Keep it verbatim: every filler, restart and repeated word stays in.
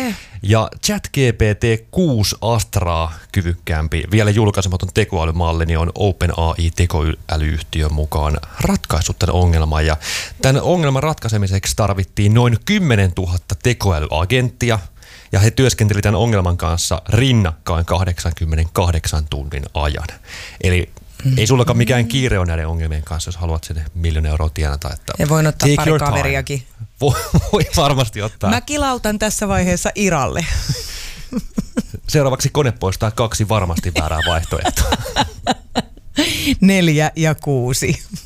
Ja ChatGPT kuusi Astraa kyvykkäämpi, vielä julkaisematon tekoälymalli, niin on OpenAI tekoälyyhtiön mukaan ratkaissut tämän ongelman. Ja tämän ongelman ratkaisemiseksi tarvittiin noin kymmenen tuhatta tekoälyagenttia, ja he työskentelivät tämän ongelman kanssa rinnakkain kahdeksankymmentäkahdeksan tunnin ajan. Eli mm-hmm. ei sullakaan mikään kiire ole näiden ongelmien kanssa, jos haluat sinne miljoona euroa tienata. Että ja voin ottaa pari kaveriakin. Voi, voi varmasti ottaa. Mä kilautan tässä vaiheessa Iralle. Seuraavaksi kone poistaa kaksi varmasti väärää vaihtoehtoa. Neljä ja kuusi.